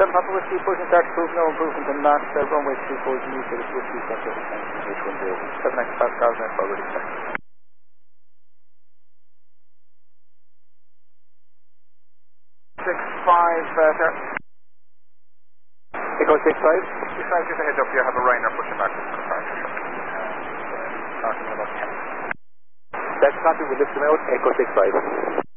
Papa Whiskey, pushing start to prove no improvement in that. Runway 24 new for the Whiskey Center, H10. 7 Pascal, then forward expect. 65, sir. Echo 65. 65, just a heads up, you have a Ryanair pushing back. Starting about 10. That's copy, we lift them out, Echo 65.